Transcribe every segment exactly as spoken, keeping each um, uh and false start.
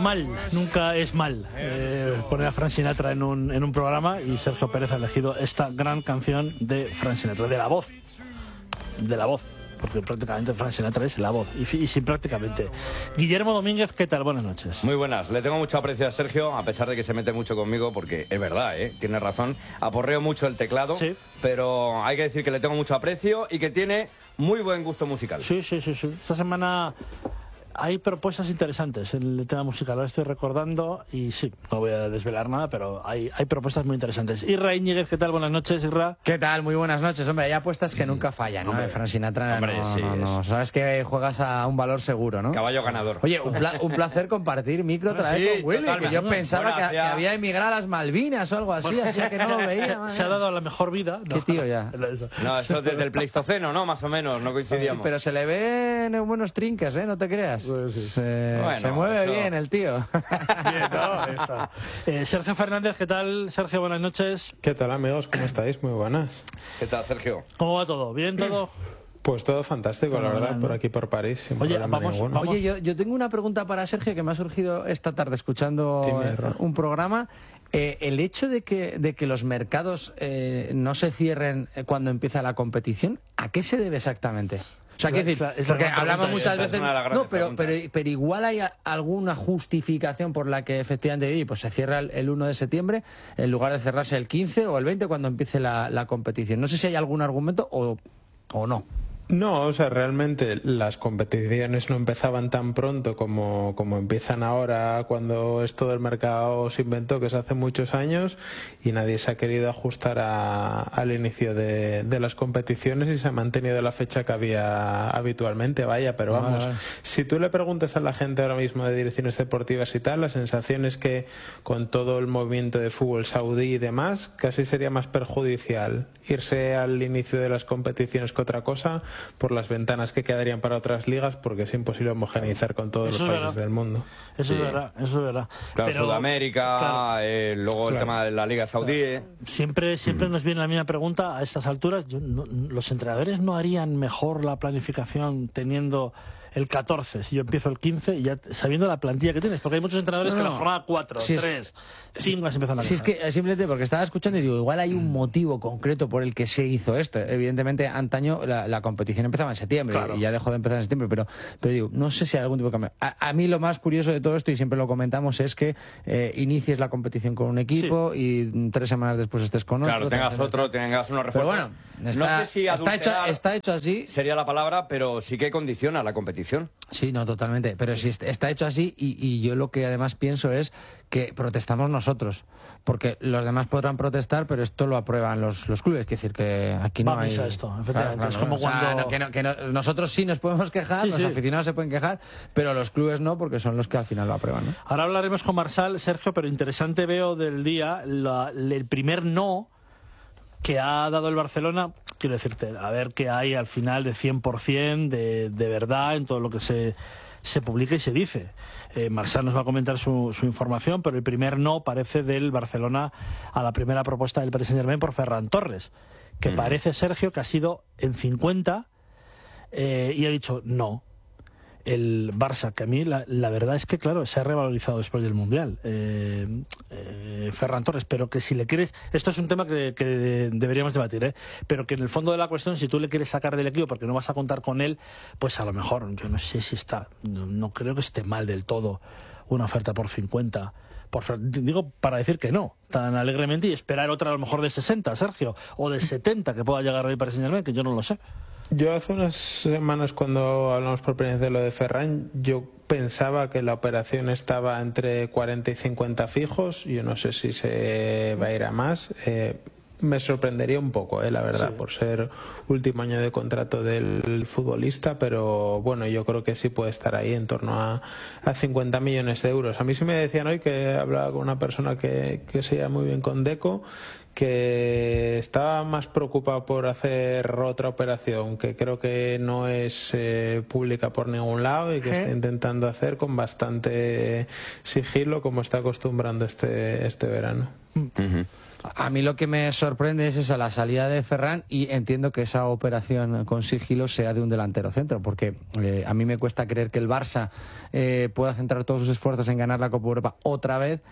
mal, nunca es mal eh, poner a Frank Sinatra en un, en un programa, y Sergio Pérez ha elegido esta gran canción de Frank Sinatra, de la voz, de la voz, porque prácticamente Frank Sinatra es la voz, y, y sin prácticamente. Guillermo Domínguez, ¿qué tal? Buenas noches. Muy buenas, le tengo mucho aprecio a Sergio, a pesar de que se mete mucho conmigo, porque es verdad, ¿eh? Tiene razón, aporreo mucho el teclado, sí, pero hay que decir que le tengo mucho aprecio y que tiene muy buen gusto musical. Sí, sí, sí, sí. Esta semana hay propuestas interesantes en el tema musical, lo estoy recordando, y sí, no voy a desvelar nada, pero hay, hay propuestas muy interesantes. Isra Íñiguez, ¿qué tal? Buenas noches, Isra. ¿Qué tal? Muy buenas noches. Hombre, hay apuestas que nunca fallan, ¿no? De Frank Sinatra, hombre, no, sí, no, no. es... Sabes que juegas a un valor seguro, ¿no? Caballo ganador. Oye, un, pla un placer compartir micro otra vez sí, con Willy, totalmente. que yo pensaba Bueno, que, hacia... que había emigrado a las Malvinas o algo así, Bueno, así que no lo veía. Se, se ha dado la mejor vida. Qué No, tío ya. No, eso desde el Pleistoceno, ¿no? Más o menos, no coincidíamos. Sí, pero se le ven buenos trinques, ¿eh? No te creas. Pues sí. Se, bueno, se mueve eso... bien el tío. Bien, ¿no? Está. Eh, Sergio Fernández, ¿qué tal? Sergio, buenas noches. ¿Qué tal, amigos? ¿Cómo estáis? Muy buenas. ¿Qué tal, Sergio? ¿Cómo va todo? ¿Bien todo? Pues todo fantástico, bueno, la verdad, ¿no? Por aquí por París, sin Oye, problema vamos, ninguno. vamos. Oye, yo, yo tengo una pregunta para Sergio que me ha surgido esta tarde escuchando Dime, un programa. Eh, el hecho de que, de que los mercados eh, no se cierren cuando empieza la competición, ¿a qué se debe exactamente? O sea, ¿qué decir? Es la Porque gran hablamos pregunta, muchas es veces... No, pero, pero, pero igual hay a- alguna justificación por la que efectivamente oye, pues se cierra el, el uno de septiembre en lugar de cerrarse el quince o el veinte cuando empiece la, la competición. No sé si hay algún argumento o, o no. No, o sea, realmente las competiciones no empezaban tan pronto como, como empiezan ahora, cuando esto del mercado se inventó, que es hace muchos años, y nadie se ha querido ajustar a, al inicio de, de las competiciones y se ha mantenido la fecha que había habitualmente, vaya, pero vamos, Vale. si tú le preguntas a la gente ahora mismo de direcciones deportivas y tal, la sensación es que con todo el movimiento de fútbol saudí y demás, casi sería más perjudicial irse al inicio de las competiciones que otra cosa, por las ventanas que quedarían para otras ligas, porque es imposible homogeneizar con todos Eso los es países verdad. del mundo. Eso Sí. es verdad, eso es verdad. Claro, Pero, Sudamérica, claro, eh, luego el Claro. tema de la Liga Saudí. eh. siempre siempre nos viene la misma pregunta a estas alturas. Yo no- ¿Los entrenadores no harían mejor la planificación teniendo el catorce, si yo empiezo el quince, y ya sabiendo la plantilla que tienes? Porque hay muchos entrenadores No, que no. la jornada cuatro, Sí, es- tres, cinco se empiezan a Si es que eh, simplemente porque estaba escuchando y digo, igual hay un motivo concreto por el que se hizo esto. Evidentemente, antaño la, la competición empezaba en septiembre, Claro. y ya dejó de empezar en septiembre, pero, pero digo, no sé si hay algún tipo de cambio. A, a mí lo más curioso de todo esto, y siempre lo comentamos, es que eh, inicies la competición con un equipo y mm, tres semanas después estés con otro. Claro, tres tengas semanas otro, después- tengas unos Pero refuerzos. bueno, está, no sé si está, hecho, adulterar está hecho así. sería la palabra, pero sí que condiciona la competición. Sí, no, totalmente. Pero si est- está hecho así, y, y yo lo que además pienso es que protestamos nosotros. Porque los demás podrán protestar, pero esto lo aprueban los, los clubes. Es decir, que aquí no Va a hay... misa esto, efectivamente. Es como O sea, cuando- no, que no- que no- nosotros sí nos podemos quejar, Sí, los sí. aficionados se pueden quejar, pero los clubes no, porque son los que al final lo aprueban, ¿no? Ahora hablaremos con Marsal, Sergio, pero interesante veo del día la- el primer no que ha dado el Barcelona. Quiero decirte, a ver qué hay al final de cien por cien de, de verdad en todo lo que se, se publica y se dice. Eh, Marsal nos va a comentar su, su información, pero el primer no parece del Barcelona a la primera propuesta del Paris Saint-Germain por Ferran Torres, que Mm. parece, Sergio, que ha sido en cincuenta eh, y ha dicho no. El Barça, que a mí la, la verdad es que, claro, se ha revalorizado después del Mundial. Eh, eh, Ferran Torres, pero que si le quieres... Esto es un tema que, que deberíamos debatir, ¿eh? Pero que en el fondo de la cuestión, si tú le quieres sacar del equipo porque no vas a contar con él, pues a lo mejor, yo no sé si está... No, no creo que esté mal del todo una oferta por cincuenta. Por, Fer- digo, para decir que no, tan alegremente, y esperar otra a lo mejor de sesenta, Sergio, o de setenta que pueda llegar ahí para señalarme, que yo no lo sé. Yo hace unas semanas, cuando hablamos por primera vez de lo de Ferran, yo pensaba que la operación estaba entre cuarenta y cincuenta fijos. Yo no sé si se va a ir a más. Eh, me sorprendería un poco, eh, la verdad, Sí. por ser último año de contrato del futbolista, pero bueno, yo creo que sí puede estar ahí en torno a, a cincuenta millones de euros. A mí sí me decían hoy, que hablaba con una persona que, que se lleva muy bien con Deco, que estaba más preocupado por hacer otra operación que creo que no es eh, pública por ningún lado, y que está intentando hacer con bastante sigilo, como está acostumbrando este, este verano. Uh-huh. A mí lo que me sorprende es esa, la salida de Ferran, y entiendo que esa operación con sigilo sea de un delantero centro, porque eh, a mí me cuesta creer que el Barça eh, pueda centrar todos sus esfuerzos en ganar la Copa Europa otra vez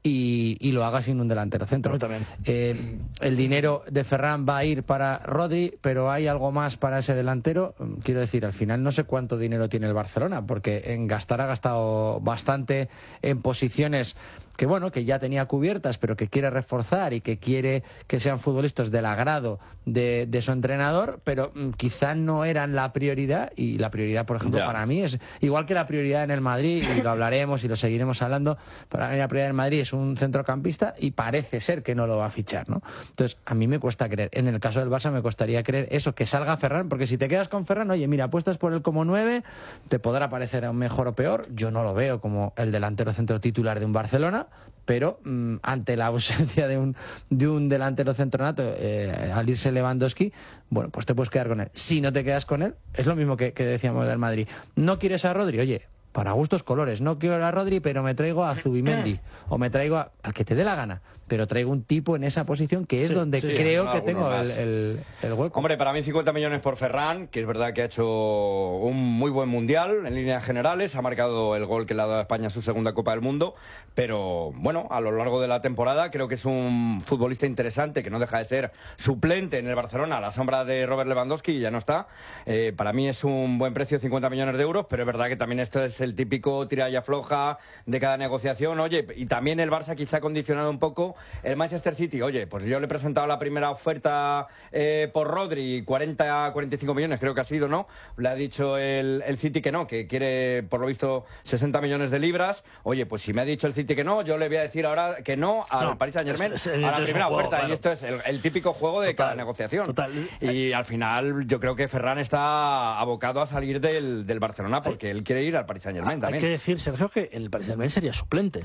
y, y lo haga sin un delantero centro. También. Eh, el dinero de Ferran va a ir para Rodri, pero hay algo más para ese delantero. Quiero decir, al final no sé cuánto dinero tiene el Barcelona, porque en gastar ha gastado bastante en posiciones que bueno, que ya tenía cubiertas, pero que quiere reforzar y que quiere que sean futbolistas del agrado de, de su entrenador, pero mm, quizá no eran la prioridad, y la prioridad, por ejemplo, ya. para mí es igual que la prioridad en el Madrid, y lo hablaremos y lo seguiremos hablando. Para mí la prioridad en Madrid es un centrocampista y parece ser que no lo va a fichar, ¿no? Entonces, a mí me cuesta creer. En el caso del Barça me costaría creer eso, que salga Ferran, porque si te quedas con Ferran, oye, mira, apuestas por él como nueve, te podrá parecer mejor o peor. Yo no lo veo como el delantero centro titular de un Barcelona, pero mmm, ante la ausencia de un, de un delantero centro nato, eh, al irse Lewandowski, bueno, pues te puedes quedar con él. Si no te quedas con él, es lo mismo que, que decíamos del Madrid. ¿No quieres a Rodri? Oye, para gustos colores. No quiero a Rodri, pero me traigo a Zubimendi, o me traigo a, al que te dé la gana, pero traigo un tipo en esa posición que es sí, donde sí, creo que tengo el, el, el hueco. Hombre, para mí cincuenta millones por Ferran, que es verdad que ha hecho un muy buen mundial en líneas generales, ha marcado el gol que le ha dado a España su segunda Copa del Mundo, pero bueno, a lo largo de la temporada creo que es un futbolista interesante, que no deja de ser suplente en el Barcelona a la sombra de Robert Lewandowski, y ya no está. Eh, para mí es un buen precio, cincuenta millones de euros, pero es verdad que también esto es el típico tira y afloja de cada negociación. Oye, y también el Barça quizá ha condicionado un poco el Manchester City. Oye, pues yo le he presentado la primera oferta eh, por Rodri, cuarenta a cuarenta y cinco millones creo que ha sido, ¿no? Le ha dicho el, el City que no, que quiere por lo visto sesenta millones de libras. Oye, pues si me ha dicho el City que no, yo le voy a decir ahora que no al no, Paris Saint-Germain, a la primera juego, oferta, claro. Y esto es el, el típico juego de total, cada negociación. Total. Y al final yo creo que Ferran está abocado a salir del, del Barcelona, porque él quiere ir al Paris Saint-Germain también. Hay que decir, Sergio, que el Paris Saint-Germain sería suplente.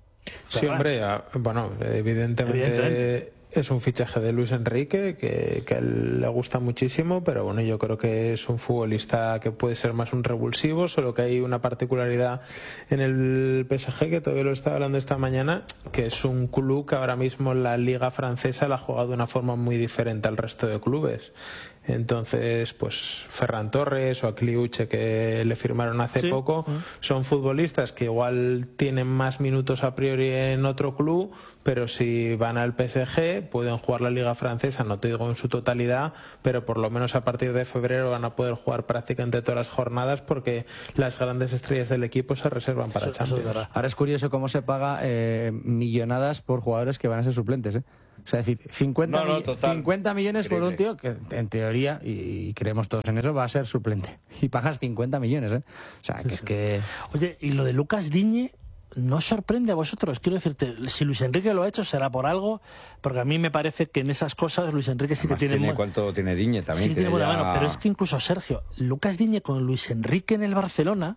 Sí, hombre, bueno, evidentemente, evidentemente es un fichaje de Luis Enrique que, que a él le gusta muchísimo, pero bueno, yo creo que es un futbolista que puede ser más un revulsivo, solo que hay una particularidad en el P S G, que todavía lo estaba hablando esta mañana, que es un club que ahora mismo la liga francesa la ha jugado de una forma muy diferente al resto de clubes. Entonces, pues Ferran Torres o a Kliuche, que le firmaron hace sí. poco, son futbolistas que igual tienen más minutos a priori en otro club, pero si van al P S G pueden jugar la liga francesa, no te digo en su totalidad, pero por lo menos a partir de febrero van a poder jugar prácticamente todas las jornadas, porque las grandes estrellas del equipo se reservan para eso, Champions. Eso Ahora es curioso cómo se paga eh, millonadas por jugadores que van a ser suplentes, ¿eh? O sea, es decir, cincuenta, no, no, cincuenta millones Increíble. Por un tío que en teoría, y creemos todos en eso, va a ser suplente. Y pagas cincuenta millones, ¿eh? O sea, que es que... Oye, y lo de Lucas Digne no sorprende a vosotros. Quiero decirte, si Luis Enrique lo ha hecho será por algo, porque a mí me parece que en esas cosas Luis Enrique sí que tiene... tiene ¿Cuánto tiene Digne también? Sí, tiene buena ya... mano, pero es que incluso Sergio, Lucas Digne con Luis Enrique en el Barcelona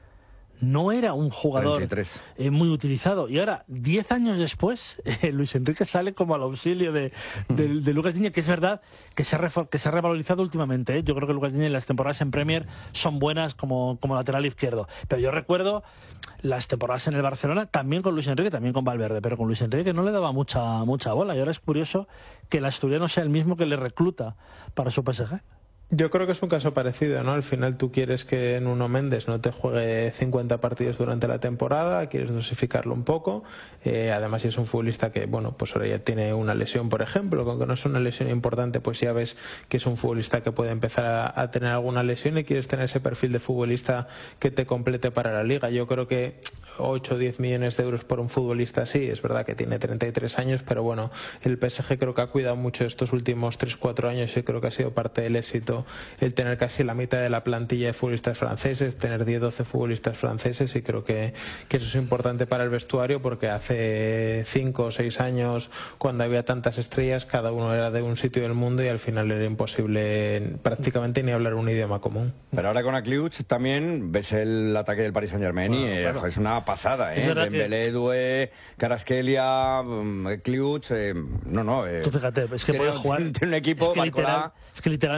no era un jugador eh, muy utilizado, y ahora, diez años después, eh, Luis Enrique sale como al auxilio de, de, de Lucas Digne, que es verdad que se ha, que se ha revalorizado últimamente, ¿eh? Yo creo que Lucas Digne en las temporadas en Premier son buenas como, como lateral izquierdo, pero yo recuerdo las temporadas en el Barcelona también con Luis Enrique, también con Valverde, pero con Luis Enrique que no le daba mucha, mucha bola, y ahora es curioso que el asturiano sea el mismo que le recluta para su P S G. Yo creo que es un caso parecido, ¿no? Al final tú quieres que Nuno Méndez no te juegue cincuenta partidos durante la temporada, quieres dosificarlo un poco, eh, además si es un futbolista que, bueno, pues ahora ya tiene una lesión, por ejemplo, con que no es una lesión importante, pues ya ves que es un futbolista que puede empezar a, a tener alguna lesión, y quieres tener ese perfil de futbolista que te complete para la liga. Yo creo que ocho o diez millones de euros por un futbolista así, es verdad que tiene treinta y tres años, pero bueno, el P S G creo que ha cuidado mucho estos últimos tres cuatro años, y creo que ha sido parte del éxito el tener casi la mitad de la plantilla de futbolistas franceses, tener diez doce futbolistas franceses, y creo que, que eso es importante para el vestuario, porque hace cinco o seis años, cuando había tantas estrellas, cada uno era de un sitio del mundo y al final era imposible prácticamente ni hablar un idioma común. Pero ahora con Akliuch también ves el ataque del Paris Saint-Germain, bueno, y eh, claro. es una pasada, ¿eh? Dembélé, que... Doué, Kvaratskhelia, Kliuch, eh, no, no. Eh, Tú fíjate, es que puede jugar... Tiene un equipo... Es que, literal, es que literalmente puede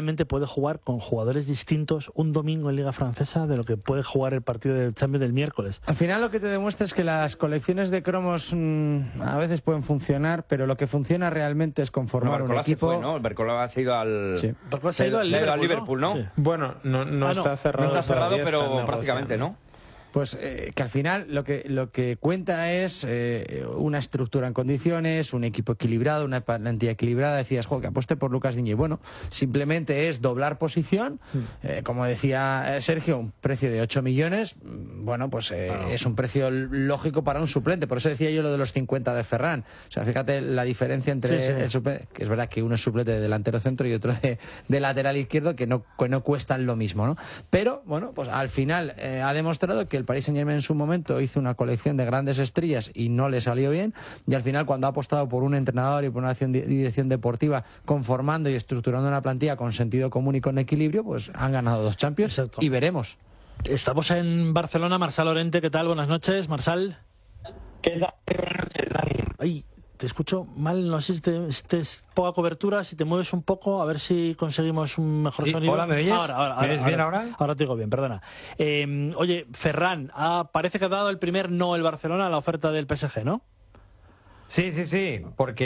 jugar con jugadores distintos un domingo en Liga Francesa de lo que puede jugar el partido del Champions del miércoles. Al final lo que te demuestra es que las colecciones de cromos mmm, a veces pueden funcionar, pero lo que funciona realmente es conformar no, un equipo. Se fue, ¿no? El Bercola se ha ido al, sí. se ha ido al Liverpool, Liverpool, ¿no? ¿no? Sí. Bueno, no, no, ah, está no cerrado. No está cerrado, pero está prácticamente, ¿no? Pues eh, que al final lo que lo que cuenta es eh, una estructura en condiciones, un equipo equilibrado, una plantilla equilibrada. Decías, jo, que apueste por Lucas Digne. Bueno, simplemente es doblar posición. Eh, como decía Sergio, un precio de ocho millones. Bueno, pues eh, claro. es un precio lógico para un suplente. Por eso decía yo lo de los cincuenta de Ferran. O sea, fíjate la diferencia entre sí, sí. el suplente, que es verdad que uno es suplente de delantero centro y otro de, de lateral izquierdo, que no, que no cuestan lo mismo, ¿no? Pero, bueno, pues al final eh, ha demostrado que el Paris Saint-Germain en su momento hizo una colección de grandes estrellas y no le salió bien, y al final cuando ha apostado por un entrenador y por una dirección deportiva conformando y estructurando una plantilla con sentido común y con equilibrio, pues han ganado dos Champions. Exacto. Y veremos. Estamos en Barcelona. Marsal Lorente, ¿qué tal? Buenas noches, Marsal. ¿Qué tal? Buenas noches, Dani. Ay, te escucho mal, no sé si te, si te es poca cobertura, si te mueves un poco, a ver si conseguimos un mejor sí, sonido. Hola, ¿me oyes? Ahora, ahora, ¿Me oyes ahora, bien ahora? Ahora, ahora te digo bien, perdona. Eh, oye, Ferran, ah, parece que ha dado el primer no el Barcelona a la oferta del P S G, ¿no? Sí, sí, sí,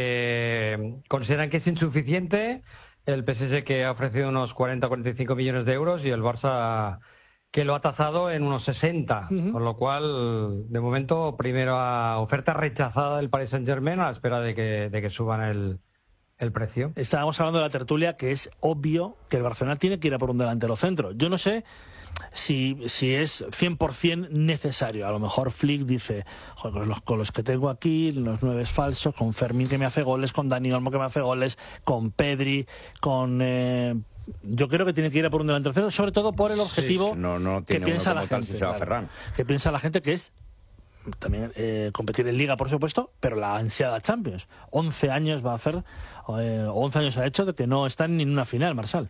porque consideran que es insuficiente. El P S G que ha ofrecido unos cuarenta a cuarenta y cinco millones de euros y el Barça que lo ha tasado en unos sesenta, uh-huh. Con lo cual, de momento, primera oferta rechazada del Paris Saint-Germain a la espera de que, de que suban el, el precio. Estábamos hablando de la tertulia, que es obvio que el Barcelona tiene que ir a por un delantero centro. Yo no sé si, si es cien por ciento necesario. A lo mejor Flick dice, joder, con los, con los que tengo aquí, los nueve falsos, con Fermín que me hace goles, con Dani Olmo que me hace goles, con Pedri, con... Eh, yo creo que tiene que ir a por un delantero centro, sobre todo por el objetivo sí, no, no que piensa la gente. Si se va claro, que piensa la gente que es también eh, competir en Liga, por supuesto, pero la ansiada Champions. once años va a hacer, eh, once años ha hecho de que no está ni en una final, Marsal.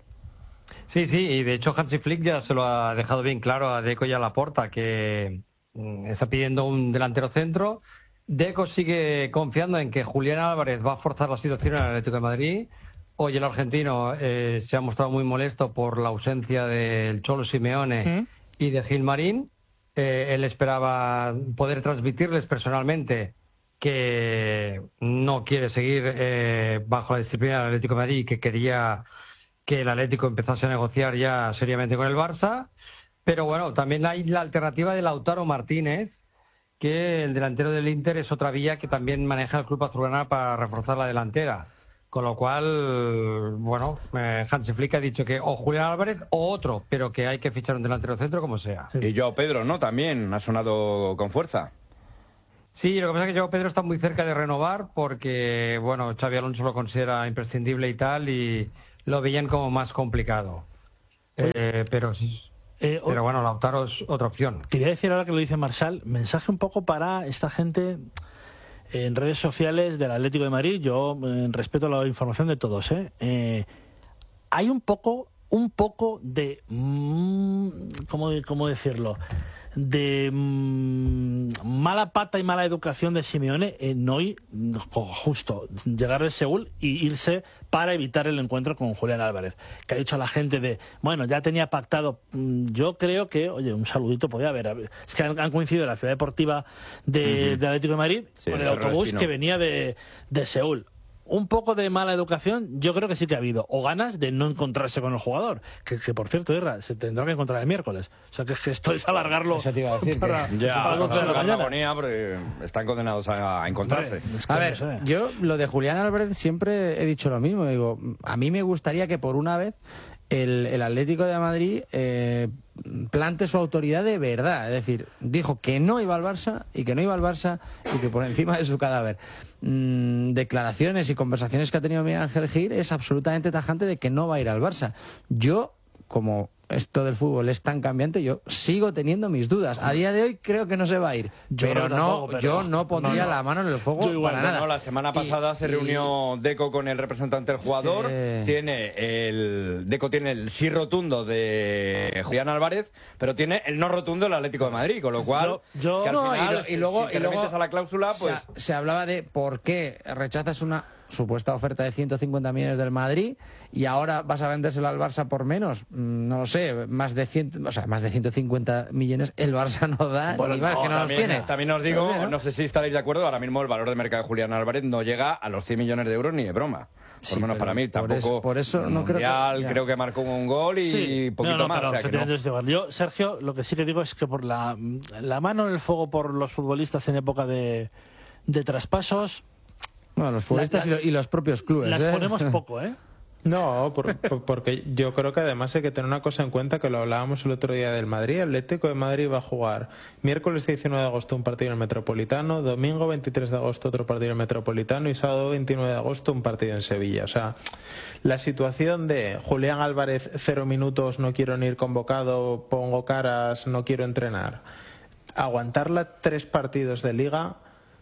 Sí, sí, y de hecho Hansi Flick ya se lo ha dejado bien claro a Deco y a Laporta, que mm, está pidiendo un delantero centro. Deco sigue confiando en que Julián Álvarez va a forzar la situación en el Atlético de Madrid. Hoy el argentino eh, se ha mostrado muy molesto por la ausencia del Cholo Simeone ¿sí? y de Gilmarín. Eh, él esperaba poder transmitirles personalmente que no quiere seguir eh, bajo la disciplina del Atlético de Madrid y que quería que el Atlético empezase a negociar ya seriamente con el Barça. Pero bueno, también hay la alternativa de Lautaro Martínez, que el delantero del Inter es otra vía que también maneja el club azulgrana para reforzar la delantera. Con lo cual, bueno, eh, Hansi Flick ha dicho que o Julián Álvarez o otro, pero que hay que fichar un delantero centro como sea. Y Joao Pedro, ¿no? También ha sonado con fuerza. Sí, lo que pasa es que Joao Pedro está muy cerca de renovar porque, bueno, Xabi Alonso lo considera imprescindible y tal, y lo veían como más complicado. Eh, pero sí. Eh, pero bueno, Lautaro es otra opción. Quería decir ahora que lo dice Marsal, mensaje un poco para esta gente en redes sociales del Atlético de Madrid. Yo eh, respeto la información de todos, ¿eh? Eh, hay un poco, un poco de, mmm, ¿cómo, cómo decirlo? De mmm, mala pata y mala educación de Simeone en hoy, justo, llegar de Seúl y irse para evitar el encuentro con Julián Álvarez, que ha dicho a la gente de, bueno, ya tenía pactado. Yo creo que, oye, un saludito podía haber. Es que han, han coincidido en la ciudad deportiva de, uh-huh. de Atlético de Madrid sí, con el autobús destino. que venía de, de Seúl. Un poco de mala educación yo creo que sí que ha habido, o ganas de no encontrarse con el jugador, que, que por cierto, Irra, se tendrá que encontrar el miércoles, o sea que, que esto es alargarlo. Eso te iba a decir para, que... ya, para no, la, la agonía, porque están condenados a, a encontrarse. Hombre, es que a ver, no sé. Yo lo de Julián Álvarez siempre he dicho lo mismo, digo, a mí me gustaría que por una vez el, el Atlético de Madrid eh, plante su autoridad de verdad, es decir, dijo que no iba al Barça y que no iba al Barça y que por encima de su cadáver. Mm, declaraciones y conversaciones que ha tenido Miguel Ángel Gil es absolutamente tajante de que no va a ir al Barça. Yo, como esto del fútbol es tan cambiante, yo sigo teniendo mis dudas. A día de hoy creo que no se va a ir, yo pero no, tampoco, pero yo no pondría no, no. la mano en el fuego yo igual, para bueno, nada. La semana pasada y, se reunió y... Deco con el representante del jugador. Es que... Tiene el Deco tiene el sí rotundo de Julián Álvarez, pero tiene el no rotundo del Atlético de Madrid, con lo cual yo, yo... que al no, final, y, lo, y luego, si te y luego a la cláusula, pues se, se hablaba de por qué rechazas una supuesta oferta de ciento cincuenta millones del Madrid, y ahora vas a vendérselo al Barça por menos, no lo sé, más de cien, o sea, más de ciento cincuenta millones el Barça no da, bueno, ni más, no, que no también, los tiene. También os digo, no sé, ¿no? no sé si estaréis de acuerdo, ahora mismo el valor de mercado de Julián Álvarez no llega a los cien millones de euros ni de broma. Por Sí, lo menos pero para mí, por tampoco. eso- por eso no creo que- Mundial, ya. creo que marcó un gol y Sí. poquito No, no, más. pero o sea que efectivamente no. estoy de acuerdo. Yo, Sergio, lo que sí te digo es que por la, la mano en el fuego por los futbolistas en época de, de traspasos, Bueno, los futbolistas La- y, lo- y los propios clubes. las ¿eh? ponemos poco, ¿eh? No, por- por- porque yo creo que además hay que tener una cosa en cuenta, que lo hablábamos el otro día del Madrid. El Atlético de Madrid va a jugar miércoles diecinueve de agosto un partido en el Metropolitano, domingo veintitrés de agosto otro partido en el Metropolitano y sábado veintinueve de agosto un partido en Sevilla. O sea, la situación de Julián Álvarez, cero minutos, no quiero ni ir convocado, pongo caras, no quiero entrenar, aguantarla tres partidos de Liga...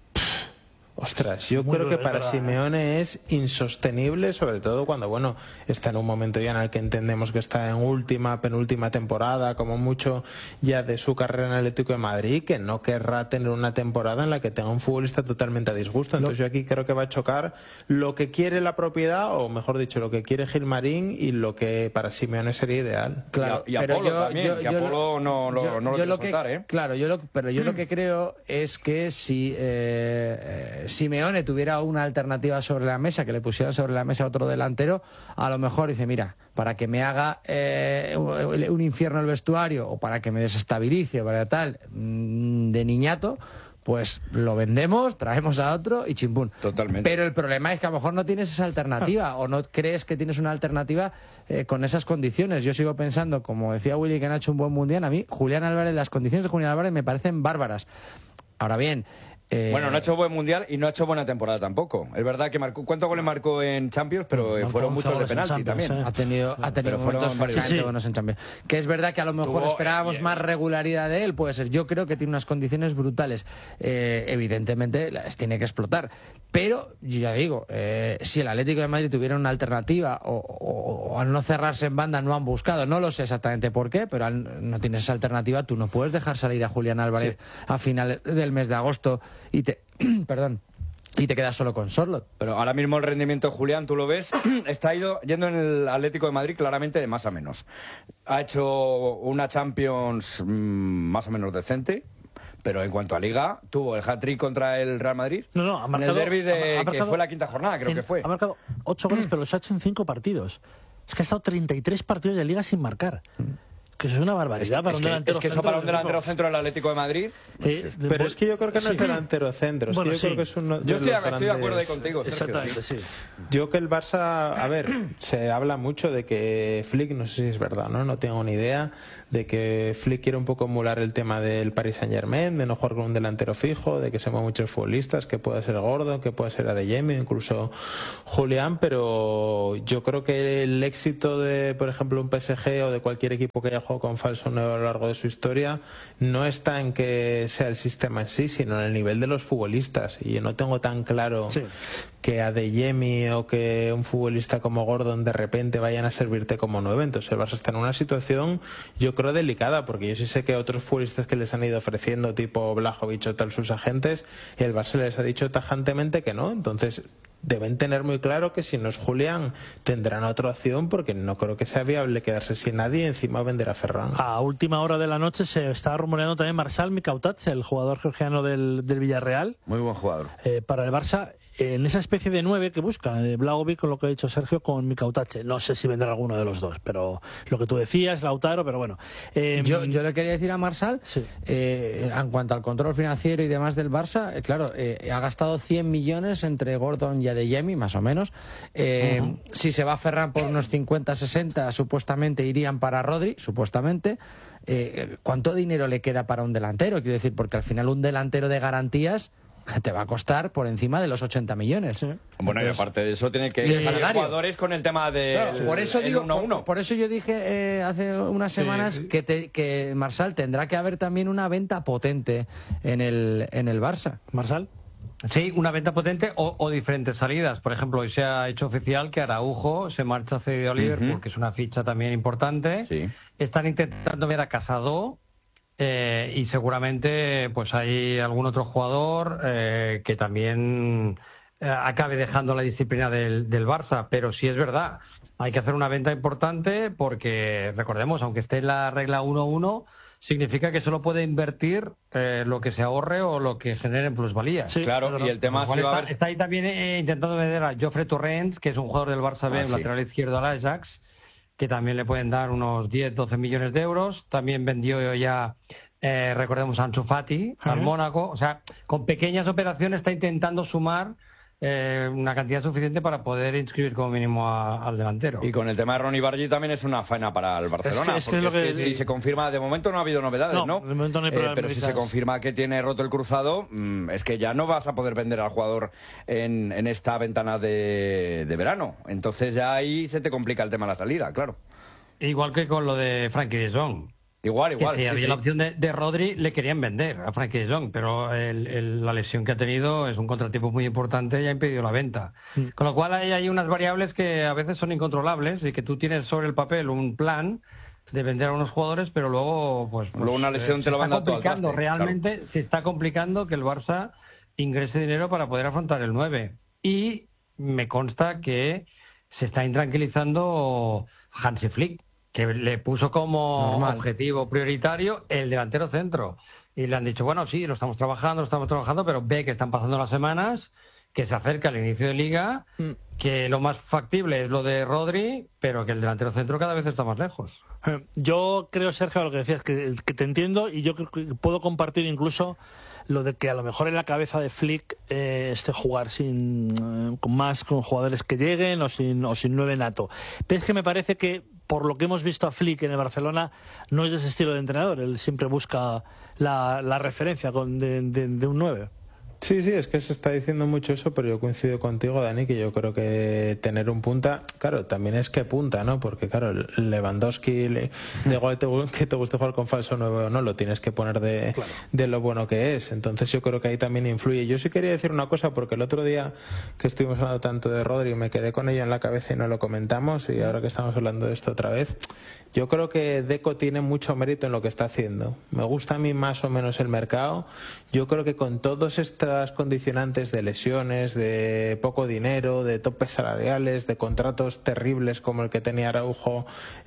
Ostras, yo Muy creo duro, que es para verdad, Simeone es insostenible, sobre todo cuando, bueno, está en un momento ya en el que entendemos que está en última, penúltima temporada, como mucho ya de su carrera en el Atlético de Madrid, que no querrá tener una temporada en la que tenga un futbolista totalmente a disgusto. Entonces yo aquí creo que va a chocar lo que quiere la propiedad, o mejor dicho, lo que quiere Gilmarín y lo que para Simeone sería ideal. Claro, y a, y a pero Polo yo- también, yo- que a yo Polo lo- no, lo- yo- no lo yo quiero que, soltar, ¿eh? Claro, yo lo, pero yo lo que creo es que si eh, eh, Simeone tuviera una alternativa sobre la mesa, que le pusieran sobre la mesa otro delantero, a lo mejor dice, mira, para que me haga eh, un un infierno el vestuario o para que me desestabilice o para tal, mm, de niñato, pues lo vendemos, traemos a otro y chimpún. Totalmente. Pero el problema es que a lo mejor no tienes esa alternativa o no crees que tienes una alternativa eh, con esas condiciones. Yo sigo pensando, como decía Willy, que han hecho un buen mundial. A mí, Julián Álvarez, las condiciones de Julián Álvarez me parecen bárbaras. Ahora bien... eh, Bueno, no ha hecho buen mundial y no ha hecho buena temporada tampoco. Es verdad que marcó, ¿cuántos goles marcó en Champions? Pero eh, Marcó fueron once muchos de goles en penalti Champions, también. eh. Ha tenido, ha tenido Pero fueron momentos varios. francamente Sí, sí. buenos en Champions. Que es verdad que a lo mejor Tuvo- esperábamos eh, más regularidad de él, puede ser. Yo creo que tiene unas condiciones brutales. Eh, evidentemente las tiene que explotar. Pero, yo ya digo, eh, si el Atlético de Madrid tuviera una alternativa o, o- o al no cerrarse en banda no han buscado, no lo sé exactamente por qué, pero al no tienes esa alternativa, tú no puedes dejar salir a Julián Álvarez a final del mes de agosto y te... perdón. Y te quedas solo con Sorlot. Pero ahora mismo el rendimiento de Julián, tú lo ves, está ido, yendo en el Atlético de Madrid claramente de más a menos. Ha hecho una Champions mm, más o menos decente, pero en cuanto a Liga, tuvo el hat-trick contra el Real Madrid. No, no, ha marcado... en el derbi de ha- ha que marcado- fue la quinta jornada, creo en- que fue. Ha marcado ocho goles, pero los ha hecho en cinco partidos. Es que ha estado treinta y tres partidos de Liga sin marcar. Que eso es una barbaridad Es, para es un que, delantero es que eso centro para un del delantero equipo. centro del Atlético de Madrid. Eh, de- Pero es que yo creo que no es sí. delantero centro, es Bueno, que yo sí. creo que es uno de Yo estoy, los estoy de acuerdo ahí grandes- contigo, Sergio. Exactamente, sí. Yo que el Barça, a ver, se habla mucho de que Flick, no sé si es verdad, ¿no? No tengo ni idea, de que Flick quiere un poco emular el tema del Paris Saint-Germain, de no jugar con un delantero fijo, de que se mueven muchos futbolistas, que pueda ser Gordon, que pueda ser Adeyemi, incluso Julián, pero yo creo que el éxito de, por ejemplo, un P S G o de cualquier equipo que haya jugado con falso nueve a lo largo de su historia no está en que sea el sistema en sí, sino en el nivel de los futbolistas. Y yo no tengo tan claro Sí. que Adeyemi o que un futbolista como Gordon de repente vayan a servirte como nueve. Entonces el Barça está en una situación, yo creo, delicada, porque yo sí sé que otros futbolistas que les han ido ofreciendo, tipo Blajovic o tal, sus agentes, el Barça les ha dicho tajantemente que no. Entonces deben tener muy claro que si no es Julián tendrán otra opción, porque no creo que sea viable quedarse sin nadie y encima vender a Ferran. A última hora de la noche se está rumoreando también Marçal Mikautats, el jugador georgiano del, del Villarreal, Muy buen jugador. eh, para el Barça, en esa especie de nueve que busca, de Blagovic, con lo que ha dicho Sergio, con Mikautats. No sé si vendrá alguno de los dos, pero lo que tú decías, Lautaro, pero bueno. Eh, Yo, yo le quería decir a Marsal, Sí. eh, en cuanto al control financiero y demás del Barça, eh, claro, eh, ha gastado cien millones entre Gordon y Adeyemi, más o menos. Eh, Ujú. Si se va a Ferran por unos cincuenta, sesenta, supuestamente irían para Rodri, supuestamente. Eh, ¿Cuánto dinero le queda para un delantero? Quiero decir, porque al final un delantero de garantías te va a costar por encima de los ochenta millones. Sí. Bueno, y Entonces, aparte de eso, tiene que y el salir salario. jugadores con el tema de Claro, por eso el digo, uno a uno. por, por eso yo dije eh, hace unas semanas sí. que, te- que Marsal tendrá que haber también una venta potente en el en el Barça. Marçal. Sí, una venta potente o, o diferentes salidas. Por ejemplo, hoy se ha hecho oficial que Araujo se marcha cedido a Liverpool, Ujú. que es una ficha también importante. Sí. Están intentando ver a Casado eh, y seguramente pues hay algún otro jugador eh, que también eh, acabe dejando la disciplina del, del Barça, pero sí es verdad, hay que hacer una venta importante porque, recordemos, aunque esté en la regla uno uno, significa que solo puede invertir eh, lo que se ahorre o lo que genere en plusvalía. Sí, claro, y el tema si va a está, ver... está ahí también eh, intentando vender a Jofre Torrents, que es un jugador del Barça B, Ah, sí. lateral izquierdo al Ajax, que también le pueden dar unos diez, doce millones de euros. También vendió ya, eh, recordemos, a Ansu Fati al Ajá. Mónaco. O sea, con pequeñas operaciones está intentando sumar eh, una cantidad suficiente para poder inscribir como mínimo a, al delantero. Y con el tema de Ronny Bargi también es una faena para el Barcelona. Es que- es que porque es lo es que- que si se confirma, de momento no ha habido novedades, No, ¿no? de momento no hay Eh, problemas pero si se militares. confirma que tiene roto el cruzado, mmm, es que ya no vas a poder vender al jugador en, en esta ventana de, de verano. Entonces ya ahí se te complica el tema de la salida, claro. Igual que con lo de Frankie de Jong. Igual, Que igual. si sí, había sí. la opción de, de Rodri, le querían vender a Frankie de Jong, pero el- el- la lesión que ha tenido es un contratiempo muy importante y ha impedido la venta. Mm. Con lo cual hay, hay unas variables que a veces son incontrolables y que tú tienes sobre el papel un plan de vender a unos jugadores, pero luego pues, pues, Luego una lesión eh, te lo se está manda todo al complicando. traste, Realmente se está complicando que el Barça ingrese dinero para poder afrontar el nueve. Y me consta que se está intranquilizando Hansi Flick, que le puso como Normal. objetivo prioritario el delantero centro. Y le han dicho, bueno, sí, lo estamos trabajando, lo estamos trabajando, pero ve que están pasando las semanas, que se acerca el inicio de liga, Mm. que lo más factible es lo de Rodri, pero que el delantero centro cada vez está más lejos. Eh, Yo creo, Sergio, lo que decías, que, que te entiendo y yo creo que puedo compartir incluso lo de que a lo mejor en la cabeza de Flick eh, esté jugar sin eh, con más con jugadores que lleguen o sin, o sin nueve nato. Pero es que me parece que, por lo que hemos visto a Flick en el Barcelona, no es de ese estilo de entrenador. Él siempre busca la, la referencia con, de, de, de un nueve. Sí, sí, es que se está diciendo mucho eso, pero yo coincido contigo, Dani, que yo creo que tener un punta, claro, también es que punta, ¿no? Porque, claro, Lewandowski, le, da igual te, que te guste jugar con falso nueve o no, lo tienes que poner de, Claro. de lo bueno que es. Entonces yo creo que ahí también influye. Yo sí quería decir una cosa, porque el otro día que estuvimos hablando tanto de Rodri, me quedé con ella en la cabeza y no lo comentamos, y ahora que estamos hablando de esto otra vez, yo creo que Deco tiene mucho mérito en lo que está haciendo. Me gusta a mí más o menos el mercado. Yo creo que con todas estas condicionantes de lesiones, de poco dinero, de topes salariales, de contratos terribles como el que tenía Araujo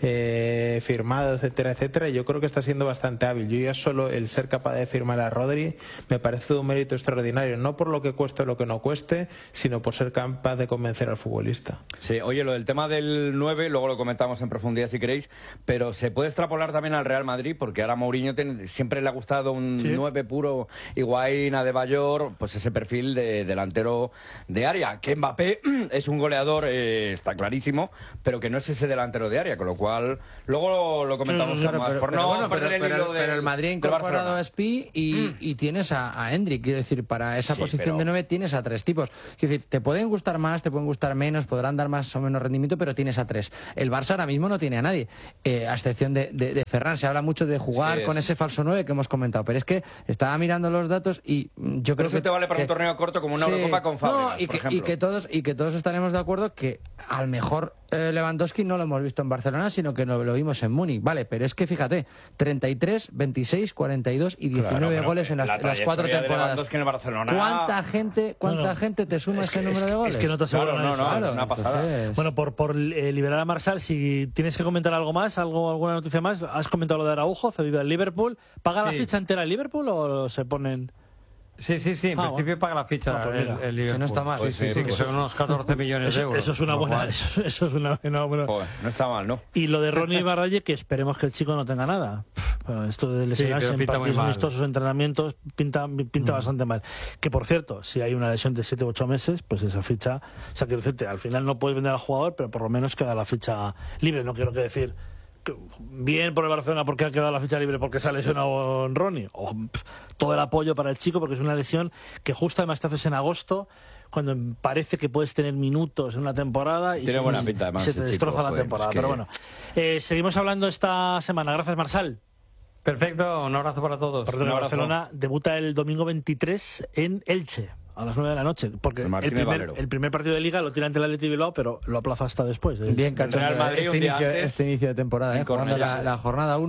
eh, firmado, etcétera, etcétera, yo creo que está siendo bastante hábil. Yo ya solo el ser capaz de firmar a Rodri me parece un mérito extraordinario, no por lo que cueste o lo que no cueste, sino por ser capaz de convencer al futbolista. Sí, oye, lo del tema del nueve, luego lo comentamos en profundidad si queréis, pero se puede extrapolar también al Real Madrid, porque ahora a Mourinho tiene- siempre le ha gustado un Sí. nueve puro, Higuaín, Adebayor, pues ese perfil de delantero de área, que Mbappé es un goleador, eh, está clarísimo, pero que no es ese delantero de área, con lo cual luego lo, lo comentamos Sí, sí, sí, con más, Pero, por pero no bueno, pero, perder el pero- hilo pero del- el Madrid ha del incorporado Barcelona. a Spi y, y tienes a, a Hendrik. Quiero decir, para esa Sí, posición pero- de nueve tienes a tres tipos. Quiero decir, te pueden gustar más, te pueden gustar menos, podrán dar más o menos rendimiento, pero tienes a tres. El Barça ahora mismo no tiene a nadie, eh, a excepción de, de, de Ferran. Se habla mucho de jugar Sí, con es- ese falso nueve que hemos comentado, pero es que estaba mirando los datos y mm, yo Pero creo eso que... te vale para un que- torneo corto como una Sí. Eurocopa con Fábregas, No, y por que, ejemplo. y que todos y que todos estaremos de acuerdo que al mejor eh, Lewandowski no lo hemos visto en Barcelona, sino que no, lo vimos en Múnich. Vale, pero es que fíjate, treinta y tres, veintiséis, cuarenta y dos y diecinueve Claro, pero goles en las, la en las cuatro trayectoria de temporadas. Lewandowski en el Barcelona- ¿Cuánta gente, cuánta No, no. gente te suma Es ese que- número es de que- goles? es que no te aseguran Claro, no, eso. no, Claro, es una pasada. entonces- Bueno, por, por eh, liberar a Marsal, si tienes que comentar algo más, algo alguna noticia más, has comentado lo de Araujo, cedido al Liverpool. ¿Paga la Sí. ficha entera el Liverpool o se ponen...? Sí, sí, sí, en Ah, principio bueno. paga la ficha Ah, pues el, mira, el Liverpool. que no está mal. Pues Sí, sí, sí, que pues- son unos catorce millones de Eso, euros. eso es una con lo buena... cual- Eso, eso es una, una buena... Joder, no está mal, ¿no? Y lo de Ronnie Barralle, que esperemos que el chico no tenga nada. Bueno, esto de lesionarse pero en pinta muy partidos mal. amistosos, entrenamientos, pinta, pinta bastante mal. Que por cierto, si hay una lesión de siete u ocho meses, pues esa ficha, o sea, quiero decirte, al final no puedes vender al jugador, pero por lo menos queda la ficha libre. No quiero que decir que bien por el Barcelona porque ha quedado la ficha libre porque se ha lesionado Ronnie. O, pff, todo el apoyo para el chico porque es una lesión que justo además te haces en agosto, cuando parece que puedes tener minutos en una temporada y Tiene se, buena pinta, además, se ese te chico, destroza la joder, temporada. es que- Pero bueno, eh, seguimos hablando esta semana. Gracias, Marsal. Perfecto, un abrazo para todos. Perdón, Un el abrazo. Barcelona debuta el domingo veintitrés en Elche, a las nueve de la noche. Porque El el, Martínez primer, Valero. el primer partido de Liga lo tira ante el Athletic Bilbao, pero lo aplaza hasta después. Es- Bien cachondo Real Madrid este, un día inicio, antes, este inicio de temporada, en ¿eh? Jugando la, Cornellà. la jornada uno, luego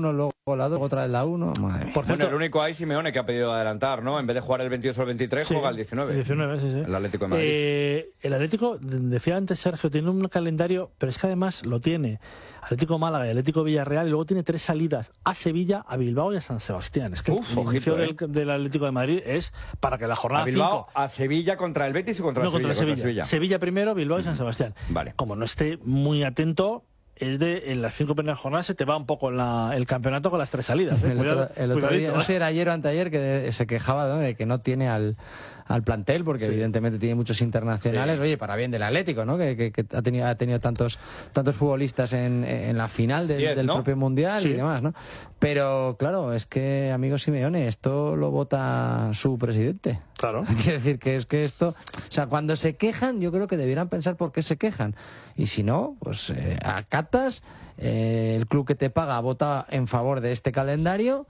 la dos, otra vez la uno. Madre mía. Por cierto, Bueno, el único ahí Simeone que ha pedido adelantar, ¿no? En vez de jugar el veintiocho o el veintitrés, sí, juega el diecinueve. el diecinueve, sí, sí. El Atlético de Madrid. Eh, el Atlético, decía antes Sergio, tiene un calendario, pero es que además lo tiene Atlético Málaga y Atlético Villarreal, y luego tiene tres salidas a Sevilla, a Bilbao y a San Sebastián. Es que Uf, el inicio ojito, del, del Atlético de Madrid es para que la jornada A Bilbao, cinco... a Sevilla contra el Betis y contra No, el Sevilla. contra Sevilla. Contra Sevilla. Sevilla primero, Bilbao y San Sebastián. Vale. Como no esté muy atento, es de en las cinco primeras jornadas se te va un poco la, el campeonato con las tres salidas. ¿eh? El Cuidado, otro, el otro cuidadito, día, ¿eh? no sé, era ayer o anteayer, que de- se quejaba, ¿no?, de que no tiene al, al plantel, porque Sí. evidentemente tiene muchos internacionales. Sí. Oye, para bien del Atlético, ¿no?, que, que- que ha tenido, ha tenido tantos, tantos futbolistas en, en la final del, Diez, del ¿no? propio Mundial Sí. y demás, ¿no? Pero, claro, es que, amigo Simeone, esto lo vota su presidente. Claro. Quiero decir que es que esto, o sea, cuando se quejan, yo creo que debieran pensar por qué se quejan. Y si no, pues eh, acatas, eh, el club que te paga vota en favor de este calendario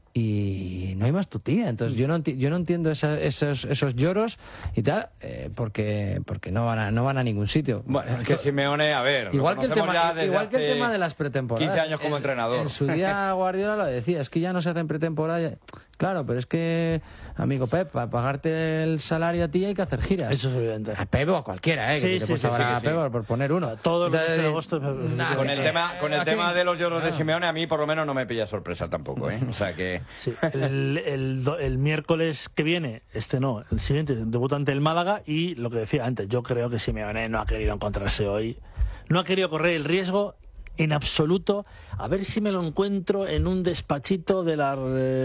y no hay más tutía. Entonces yo no enti- yo no entiendo esa- esos esos lloros y tal, eh, porque porque no van a no van a ningún sitio. Bueno, es que Simeone, a ver, lo Igual que el conocemos tema, ya desde igual que el hace tema de las pretemporadas. quince años como En- entrenador. En su día Guardiola lo decía, es que ya no se hacen pretemporadas. Claro, pero es que, amigo Pep, para pagarte el salario a ti hay que hacer giras. Eso es evidente. A Pep o a cualquiera, ¿eh? Sí, que te sí, puedes sí, hablar sí, a sí. Pep por poner uno. Todo el mes de Entonces, agosto, nah, Con que- el tema, con el aquí- tema de los lloros de Ah. Simeone, a mí por lo menos no me pilla sorpresa tampoco, ¿eh? O sea que... Sí, el, el do- el miércoles que viene, este no, el siguiente, debuta ante el Málaga y lo que decía antes, yo creo que Simeone no ha querido encontrarse hoy, no ha querido correr el riesgo en absoluto, a ver si me lo encuentro en un despachito de la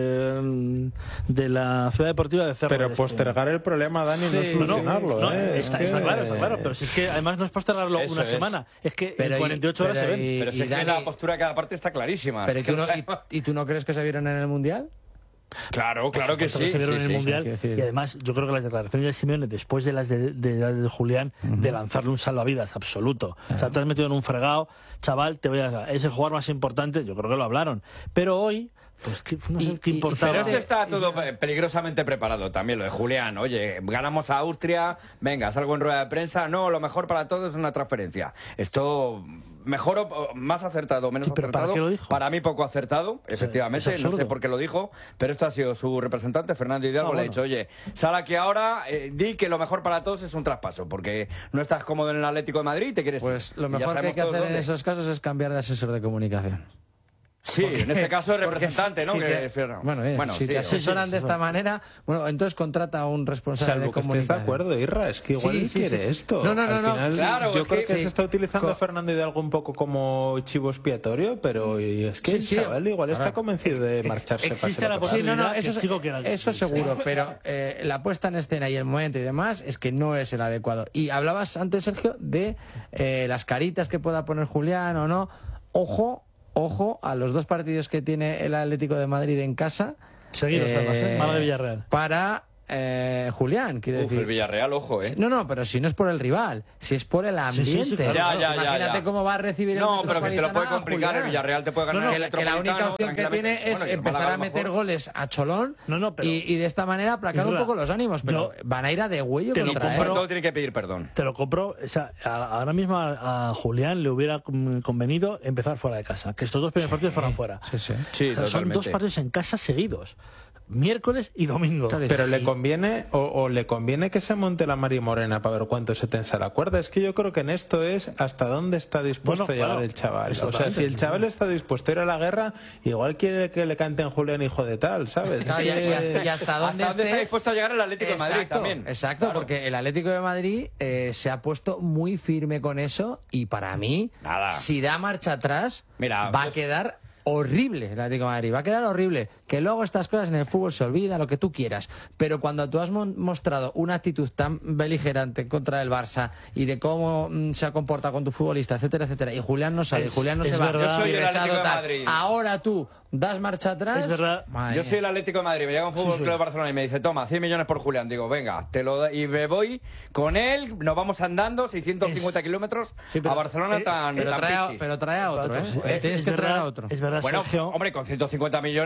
eh, de la Ciudad Deportiva de Cerro. Pero Este. postergar el problema, Dani, no Sí. es No, no, solucionarlo, no, ¿eh? está, Es está que- claro, está claro, pero si es que además no es postergarlo Eso una es. semana, es que Pero en y- cuarenta y ocho horas pero se ven. y- Pero si es que Dani- la postura de cada parte está clarísima. Pero Es ¿y que tú, no, no y, sabemos- y tú no crees que se vieron en el Mundial? Claro, claro que Por sí. supuesto que se vieron sí, en el sí. Mundial. Quiero decir- Y además, yo creo que las declaraciones de Simeone, después de las de, de, las de Julián, de lanzarle un salvavidas absoluto. O sea, te has metido en un fregado, chaval, te voy a... Es el jugador más importante, yo creo que lo hablaron. Pero hoy, pues, ¿qué, no sé Y- qué y- y importaba? Pero esto Fíjate, está todo y- pe- peligrosamente preparado también, lo de Julián. Oye, ganamos a Austria, venga, salgo en rueda de prensa. No, lo mejor para todos es una transferencia. Esto, mejor o más acertado, menos Sí, pero ¿para acertado. qué lo dijo? Para mí poco acertado, efectivamente. es No sé absurdo. por qué lo dijo, pero esto ha sido su representante, Fernando Hidalgo, Ah, le ha bueno. dicho, oye, sal aquí ahora, eh, di que lo mejor para todos es un traspaso, porque no estás cómodo en el Atlético de Madrid y te quieres Pues ir. lo Y ya mejor que hay sabemos que todos hacer en dónde. esos casos es cambiar de asesor de comunicación. Sí, en este caso es Porque representante, si- ¿no? si Que- te- bueno, eh, si sí, te o- asesoran sí, de sí, esta sí. manera, bueno, entonces contrata a un responsable Salvo de que estés de comunicación. acuerdo, Irra, es que igual Sí, él sí, quiere sí. esto. No, no, no, Al no. final, Claro, yo es creo que- que, sí. se está utilizando Co- a Fernando Hidalgo un poco como chivo expiatorio, pero y es que Sí, el sí. chaval igual está Ahora, convencido de marcharse. existe pase lo la que Sí, pase. no, no, posibilidad eso, que el chico quiera eso irse. seguro, pero eh, la puesta en escena y el momento y demás es que no es el adecuado. Y hablabas antes, Sergio, de eh, las caritas que pueda poner Julián o no. Ojo, ojo a los dos partidos que tiene el Atlético de Madrid en casa. Seguidos, además, ¿eh? Málaga y Villarreal. Para eh, Julián, quiero Uf, decir. el Villarreal, ojo, ¿eh? No, no, pero si no es por el rival, si es por el Sí, ambiente. sí, sí, claro. Ya, ya, ya, Imagínate ya. cómo va a recibir el No, pero que te lo Metropolitano puede a complicar. El Julián. Villarreal te puede ganar No, no, el que, la- que la única Metropolitano opción que tiene tranquilamente. es Bueno, y el empezar Málaga a meter mejor. goles a Cholón No, no, pero- y, y de esta manera aplacar un Isra, poco los ánimos, pero yo van a ir a de huello te lo contra Sobre él. todo tiene que pedir perdón. Te lo compro. O sea, a- ahora mismo a, a Julián le hubiera mm, convenido empezar fuera de casa. Que estos dos primeros partidos fueran fuera. Sí, sí. Sí, O sea, son totalmente. dos partidos en casa seguidos. Miércoles y domingo. Claro, Pero le Y- conviene, o, o le conviene que se monte la Mari Morena para ver cuánto se tensa la cuerda. Es que yo creo que en esto es hasta dónde está dispuesto Bueno, a llegar claro, el chaval. O sea, exactamente, si el sí, chaval sí. está dispuesto a ir a la guerra, igual quiere que le canten Julián hijo de tal, ¿sabes? Claro, Es y, que- y hasta, y hasta dónde ¿Hasta dónde está esté- dispuesto a llegar el Atlético de Madrid Exacto, también? exacto, Claro. porque el Atlético de Madrid eh, se ha puesto muy firme con eso y para mí, Nada. si da marcha atrás, Mira, va a yo- quedar horrible el Atlético de Madrid, va a quedar horrible. Que luego estas cosas en el fútbol se olvidan, lo que tú quieras, pero cuando tú has mon- mostrado una actitud tan beligerante contra el Barça y de cómo mm, se ha comportado con tu futbolista, etcétera, etcétera, y Julián no sale, Es- Julián no es se va, verdad. Yo soy y el Rechado Atlético de tal. Madrid. Ahora tú das marcha atrás. Es verdad. Madre Yo mía. soy el Atlético de Madrid, me llega un Fútbol Sí, sí. Club de Barcelona y me dice, toma, cien millones por Julián. Digo, venga, te lo da- y me voy con él, nos vamos andando seiscientos cincuenta Es- kilómetros Sí, pero- a Barcelona eh, tan, Pero tan trae, a, pichis. pero trae a otro, ¿eh? Es- Tienes es que traer verdad- a otro. Es verdad, Bueno, Sergio. hombre, con ciento cincuenta millones yo Sí, creo que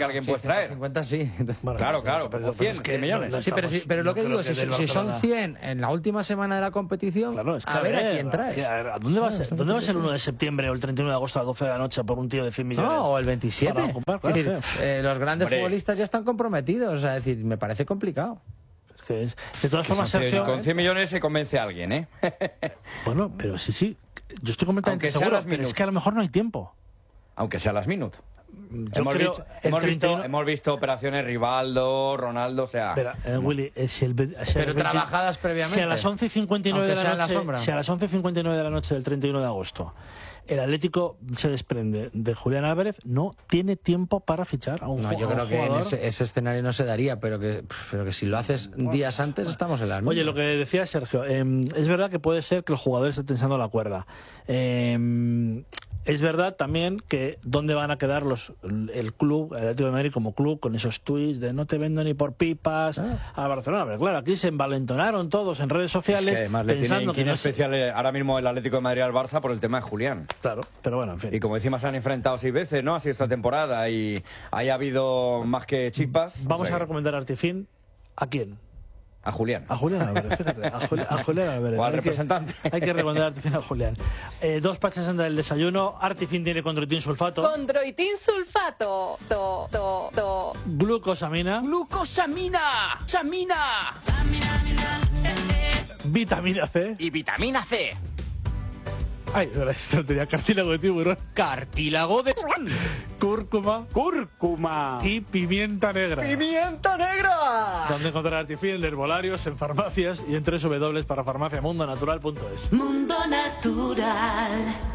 alguien sí, puedes traer. cincuenta sí. Bueno, Claro, claro, pero- pero pero cien, es que cien millones. no- no Sí, pero, sí, pero lo no que creo digo, si, del si son Barcelona- cien en la última semana de la competición, Claro, es que a ver a quién traes. que, a ver, ¿a ¿Dónde vas, Claro, es lo ¿dónde que vas te el digo. uno de septiembre o el treinta y uno de agosto a las doce de la noche por un tío de cien millones? No, o el veintisiete. Para ocupar, Es claro, decir, sí. eh, los grandes Hombre. futbolistas ya están comprometidos. O sea, es decir, me parece complicado. Es que es- de todas Que formas, son cien- Sergio... con cien millones se convence a alguien, ¿eh? Bueno, pero sí, sí. Yo estoy completamente Aunque sea seguro, las pero es minutos. que a lo mejor no hay tiempo. Aunque sea las minutos. Yo Hemos, creo visto, el hemos, treinta y uno visto, hemos visto operaciones Rivaldo, Ronaldo, o sea... Espera, eh, Willy, eh, si el, ve- si a Pero las veinte trabajadas previamente. Si a las once y cincuenta y nueve de Aunque la sea en la noche, sombra. si a las once y cincuenta y nueve de la noche del treinta y uno de agosto el Atlético se desprende de Julián Álvarez, no tiene tiempo para fichar a un, No, ju- yo a un creo que en jugador. ese, ese escenario no se daría, pero que, pero que si lo haces días antes estamos en la misma. Oye, lo que decía Sergio, eh, es verdad que puede ser que el jugador esté tensando la cuerda. Eh, es verdad también que dónde van a quedar los el club, el Atlético de Madrid como club, con esos tuits de no te vendo ni por pipas Ah. a Barcelona. Pero claro, aquí se envalentonaron todos en redes Es sociales que además le tiene pensando que inquina no se- especial eh, ahora mismo el Atlético de Madrid al Barça por el tema de Julián. Claro, pero bueno, en fin. Y como encima se han enfrentado seis veces, ¿no? Así esta temporada y ahí ha habido más que chispas. Vamos O sea, a recomendar a Artifin. ¿A quién? a Julián. A Julián Álvarez, fíjate. A, Juli- a Julián Álvarez. O al Hay que- representante. Hay que recomendar a Artifin a Julián. Eh, dos pachas del desayuno. Artifin tiene condroitín sulfato. Condroitín sulfato. To, to, to. Glucosamina. Glucosamina, samina Vitamina C. y vitamina C. Ay, esto tenía cartílago de tiburón. Cartílago de Cúrcuma. cúrcuma. Y pimienta negra. ¡Pimienta negra! Donde encontrar Artifin en herbolarios, en farmacias y en tres w para farmaciamundonatural punto es. Mundo Natural.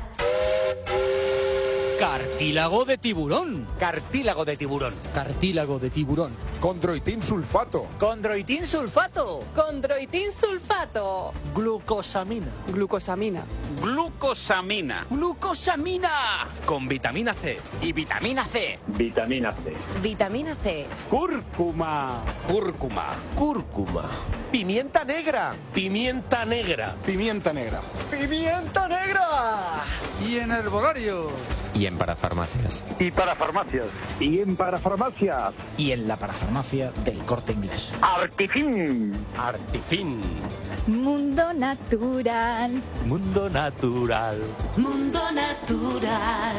Cartílago de tiburón. Cartílago de tiburón. Cartílago de tiburón. Condroitín sulfato. Condroitín sulfato. Condroitín sulfato. Glucosamina. Glucosamina. Glucosamina. Glucosamina. Con vitamina C. Y vitamina C. Vitamina C. Vitamina C. Cúrcuma. Cúrcuma. Cúrcuma. Pimienta negra. Pimienta negra. Pimienta negra. Pimienta negra. Y en herbolario. Y en parafarmacias. Y para farmacias. Y en parafarmacias. Y en la parafarmacia del Corte Inglés. Artifin. Artifin. Mundo natural. Mundo natural. Mundo Natural.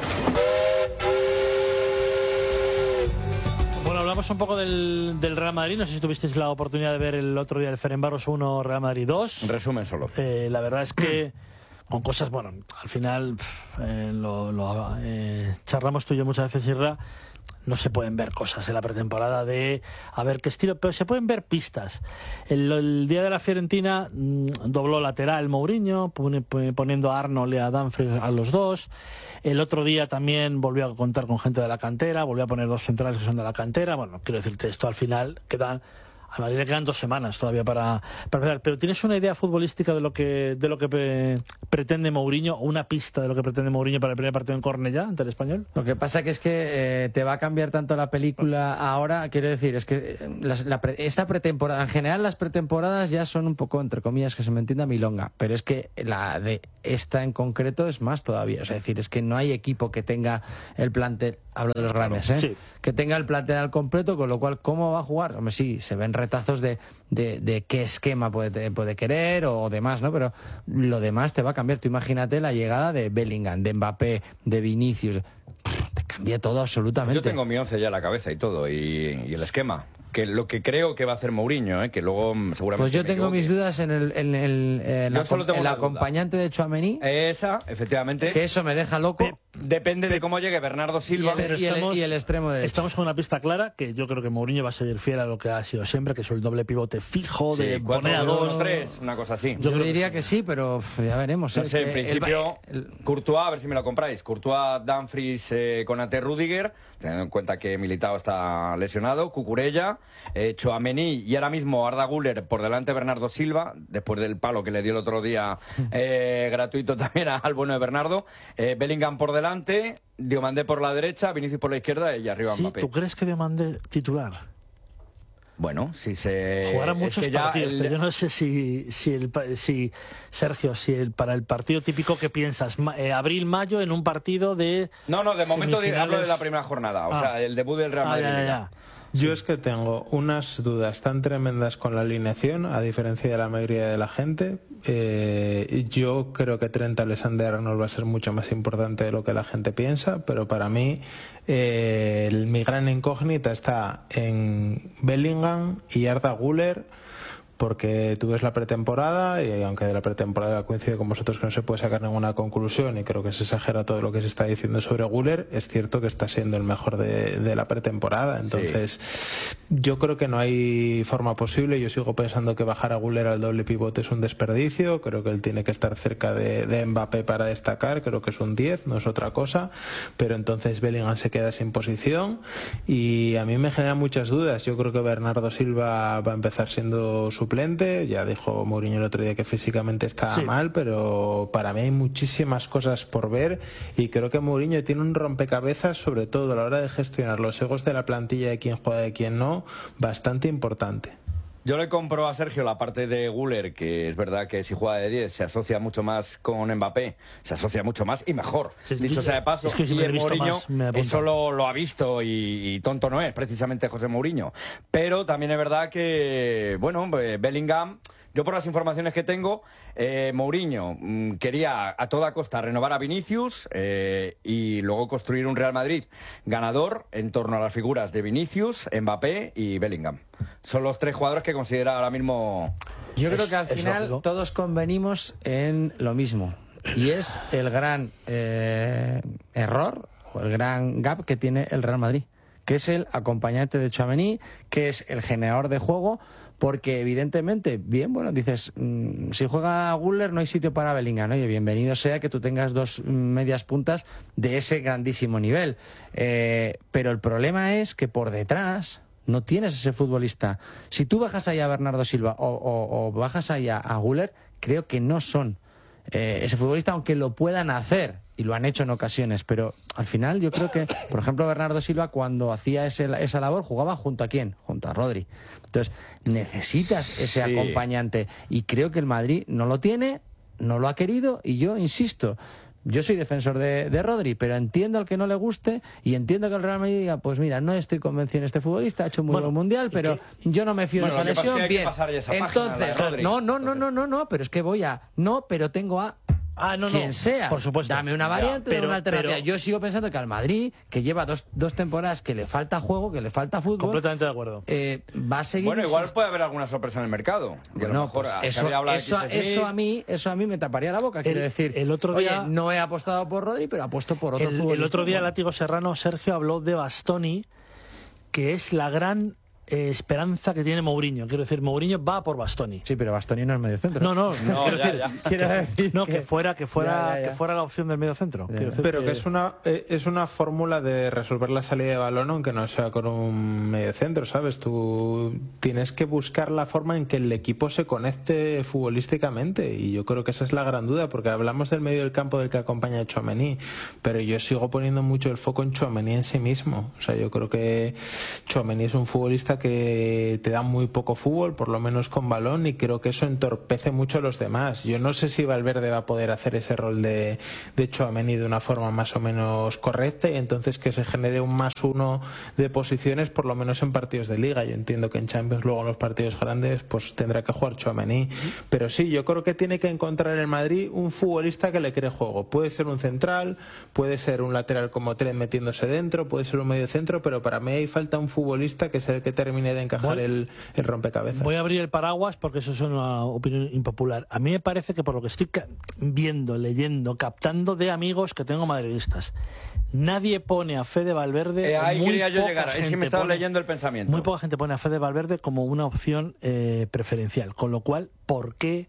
Bueno, hablamos un poco del, del Real Madrid. No sé si tuvisteis la oportunidad de ver el otro día el Ferencváros uno, Real Madrid dos. Resumen solo. Eh, la verdad es que con cosas, bueno, al final pf, eh, lo, lo, eh, charlamos tú y yo muchas veces, Isra, no se pueden ver cosas en la pretemporada de a ver qué estilo, pero se pueden ver pistas. El, el día de la Fiorentina mmm, dobló lateral Mourinho, pone, poniendo a Arnold y a Dumfries a los dos. El otro día también volvió a contar con gente de la cantera, volvió a poner dos centrales que son de la cantera. Bueno, quiero decirte, esto al final quedan... A Madrid le quedan dos semanas todavía para, para empezar. Pero ¿tienes una idea futbolística de lo que de lo que pre, pretende Mourinho, o una pista de lo que pretende Mourinho para el primer partido en Cornellá ante el Español? Lo que pasa que es que eh, te va a cambiar tanto la película ahora, quiero decir, es que eh, las- la pre- esta pretemporada, en general las pretemporadas ya son un poco, entre comillas, que se me entienda milonga, pero es que la de esta en concreto es más todavía. O sea, es decir, es que no hay equipo que tenga el plantel, hablo de los grandes, ¿eh? sí. Que tenga el plantel al completo, con lo cual, ¿cómo va a jugar? Hombre, sí, se ven retazos de, de, de qué esquema puede, puede querer o demás, ¿no? Pero lo demás te va a cambiar. Tú imagínate la llegada de Bellingham, de Mbappé, de Vinicius. Te cambia todo absolutamente. Yo tengo mi once ya en la cabeza y todo, y, y el esquema. Que lo que creo que va a hacer Mourinho, ¿eh? Que luego mm, seguramente... Pues yo me tengo equivoque. mis dudas en el, en el, en Yo la- solo tengo el una duda. acompañante de Tchouaméni, Esa, efectivamente. que eso me deja loco. Depende de cómo llegue Bernardo Y Silva. el, y el- estamos- y el extremo derecho. Estamos con una pista clara que yo creo que Mourinho va a seguir fiel a lo que ha sido siempre, que es el doble pivote fijo, de Sí, cuatro, poner a dos, dos. tres, una cosa así. Yo, creo que diría que sí, pero uf, ya veremos. No ¿eh? sé, en Que el- principio, el- Courtois, a ver si me lo compráis. Courtois, Dumfries, eh, Konaté, Rudiger, teniendo en cuenta que Militao está lesionado, Cucurella, eh, Tchouaméni y ahora mismo Arda Güler por delante de Bernardo Silva, después del palo que le dio el otro día eh, gratuito también al bueno de Bernardo, eh, Bellingham por delante, Diomandé por la derecha, Vinicius por la izquierda y arriba Sí, Mbappé. ¿tú crees que Diomandé titular? Bueno, si se... Jugarán muchos es que ya partidos, el... pero yo no sé si, si, el, si Sergio, si el, para el partido típico que piensas, eh, abril-mayo en un partido de... No, no, de momento semifinales... hablo de la primera jornada, o ah. sea, el debut del Real Madrid. Ah, ya, ya. Yo es que tengo unas dudas tan tremendas con la alineación, a diferencia de la mayoría de la gente. Eh, yo creo que Trent Alexander-Arnold va a ser mucho más importante de lo que la gente piensa, pero para mí eh, el, mi gran incógnita está en Bellingham y Arda Güler, porque tú ves la pretemporada y aunque de la pretemporada coincide con vosotros que no se puede sacar ninguna conclusión y creo que se exagera todo lo que se está diciendo sobre Güler, es cierto que está siendo el mejor de, de la pretemporada, entonces sí. Yo creo que no hay forma posible. Yo sigo pensando que bajar a Güler al doble pivote es un desperdicio, creo que él tiene que estar cerca de, de Mbappé para destacar, creo que es un diez, no es otra cosa, pero entonces Bellingham se queda sin posición y a mí me genera muchas dudas. Yo creo que Bernardo Silva va a empezar siendo suplente, ya dijo Mourinho el otro día que físicamente está sí. mal, pero para mí hay muchísimas cosas por ver y creo que Mourinho tiene un rompecabezas, sobre todo a la hora de gestionar los egos de la plantilla, de quién juega, de quién no, bastante importante. Yo le compro a Sergio la parte de Güler, que es verdad que si juega de diez se asocia mucho más con Mbappé, se asocia mucho más y mejor. Sí, dicho sea de paso, es que si y el Mourinho más, eso lo, lo ha visto y, y tonto no es, precisamente José Mourinho. Pero también es verdad que, bueno, Bellingham... Yo por las informaciones que tengo, eh, Mourinho mmm, quería a toda costa renovar a Vinicius eh, y luego construir un Real Madrid ganador en torno a las figuras de Vinicius, Mbappé y Bellingham. Son los tres jugadores que considera ahora mismo... Yo creo es, que al final lógico. Todos convenimos en lo mismo y es el gran eh, error o el gran gap que tiene el Real Madrid, que es el acompañante de Tchouaméni, que es el generador de juego. Porque evidentemente, bien, bueno, dices, mmm, si juega Güler no hay sitio para Bellingham, ¿no? Oye, bienvenido sea que tú tengas dos medias puntas de ese grandísimo nivel. Eh, pero el problema es que por detrás no tienes ese futbolista. Si tú bajas ahí a Bernardo Silva o, o, o bajas ahí a, a Güler, creo que no son eh, ese futbolista, aunque lo puedan hacer. Y lo han hecho en ocasiones, pero al final yo creo que, por ejemplo, Bernardo Silva cuando hacía ese, esa labor jugaba junto a quién, junto a Rodri. Entonces necesitas ese sí. acompañante y creo que el Madrid no lo tiene, no lo ha querido y yo insisto, yo soy defensor de, de Rodri, pero entiendo al que no le guste y entiendo que el Real Madrid diga, pues mira, no estoy convencido en este futbolista, ha hecho un muy bueno, buen mundial, pero que, yo no me fío bueno, de esa lesión, bien. Entonces, no, no, no, no, no, no, pero es que voy a, no, pero tengo a Ah, no, quien no, sea, por supuesto. Dame una variante, ya, pero, una alternativa. pero... Yo sigo pensando que al Madrid, que lleva dos, dos temporadas, que le falta juego, que le falta fútbol. Completamente de acuerdo. Eh, va a seguir. Bueno, igual puede haber alguna sorpresa en el mercado. Bueno, pues eso, eso, eso a mí, eso a mí me taparía la boca. El, quiero decir, el otro día, oye, no he apostado por Rodri, pero apuesto por otro el, futbolista. El otro día, Látigo Serrano, Sergio habló de Bastoni, que es la gran Eh, esperanza que tiene Mourinho. Quiero decir, Mourinho va por Bastoni. Sí, pero Bastoni no es medio centro. No, no, no quiero, ya, decir, ya. quiero decir, no, que, que fuera, que fuera, ya, ya, ya. que fuera la opción del medio centro. Ya, quiero decir pero que... que es una eh, es una fórmula de resolver la salida de balón aunque no sea con un medio centro, ¿sabes? Tú tienes que buscar la forma en que el equipo se conecte futbolísticamente y yo creo que esa es la gran duda, porque hablamos del medio del campo del que acompaña a Tchouaméni, pero yo sigo poniendo mucho el foco en Tchouaméni en sí mismo. O sea, yo creo que Tchouaméni es un futbolista que te da muy poco fútbol, por lo menos con balón, y creo que eso entorpece mucho a los demás. Yo no sé si Valverde va a poder hacer ese rol de, de Tchouaméni de una forma más o menos correcta y entonces que se genere un más uno de posiciones, por lo menos en partidos de Liga. Yo entiendo que en Champions, luego en los partidos grandes, pues tendrá que jugar Tchouaméni. Pero sí, yo creo que tiene que encontrar en el Madrid un futbolista que le cree juego. Puede ser un central, puede ser un lateral como Trent metiéndose dentro, puede ser un medio centro, pero para mí ahí falta un futbolista que sea el que termine de encajar el El, el rompecabezas. Voy a abrir el paraguas porque eso es una opinión impopular. A mí me parece que por lo que estoy viendo, leyendo, captando de amigos que tengo madridistas, nadie pone a Fede Valverde. Eh, ahí muy quería yo poca llegar, es que me estaba pone, leyendo el pensamiento. Muy poca gente pone a Fede Valverde como una opción eh, preferencial. Con lo cual, ¿por qué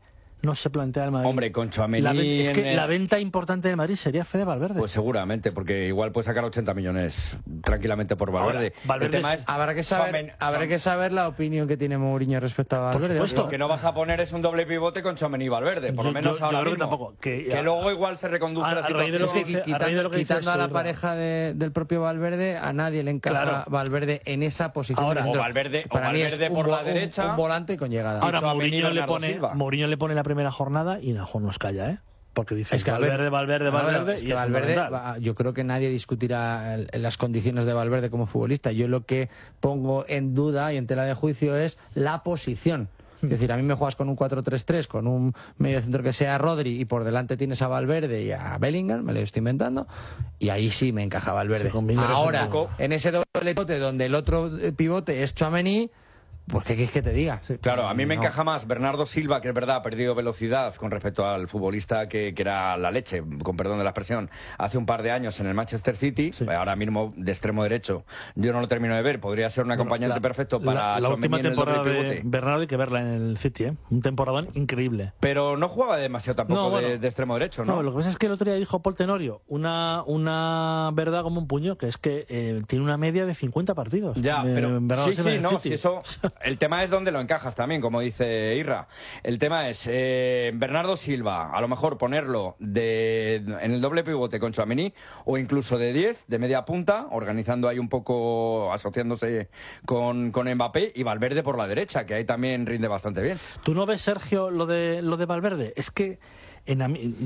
no se plantea el Madrid. Hombre, con Tchouaméni... La, es que el... la venta importante del Madrid sería Fede Valverde. Pues seguramente, porque igual puede sacar ochenta millones tranquilamente por Valverde. Ahora, Valverde el tema es... Habrá que saber, Tchouaméni... habrá que saber la opinión que tiene Mourinho respecto a Valverde. Por supuesto. Lo que no vas a poner es un doble pivote con Tchouaméni y Valverde, por yo, lo menos yo, ahora yo creo mismo. Que tampoco. Que, que luego igual se reconduce a, la situación. Es que quitando, que quitando a la esto, pareja de, del propio Valverde, a nadie le encaja claro. Valverde en esa posición. Ahora, o Valverde, para o mí Valverde es un, por la un, derecha. Un volante con llegada. Ahora Mourinho le, pone, Mourinho le pone la primera jornada y Najo nos calla, ¿eh? Porque dice es que Valverde, Valverde, Valverde, Valverde. Es que Valverde, va, yo creo que nadie discutirá el, las condiciones de Valverde como futbolista. Yo lo que pongo en duda y en tela de juicio es la posición. Es decir, a mí me juegas con un cuatro tres tres, con un medio centro que sea Rodri y por delante tienes a Valverde y a Bellingham, me lo estoy inventando, y ahí sí me encaja Valverde. Sí, ahora, en ese doble pivote donde el otro pivote es Tchouaméni, pues qué quieres que te diga. Sí, claro, a mí me no. encaja más Bernardo Silva, que es verdad ha perdido velocidad con respecto al futbolista que, que era la leche, con perdón de la expresión, hace un par de años en el Manchester City. Sí. Ahora mismo de extremo derecho yo no lo termino de ver, podría ser un acompañante bueno, la, perfecto para la, la última temporada de Bernardo hay que verla en el City, ¿eh? Un temporadón increíble. Pero no jugaba demasiado tampoco no, bueno, de, de extremo derecho, ¿no? No, lo que pasa es que el otro día dijo Paul Tenorio una, una verdad como un puño, que es que eh, tiene una media de cincuenta partidos. Ya, eh, pero Bernardo sí, sí, no, City. si eso, el tema es donde lo encajas también, como dice Irra. El tema es eh, Bernardo Silva, a lo mejor ponerlo de, en el doble pivote con Tchouaméni o incluso de diez, de media punta, organizando ahí un poco, asociándose con, con Mbappé, y Valverde por la derecha, que ahí también rinde bastante bien. ¿Tú no ves, Sergio, lo de, lo de Valverde? Es que, en,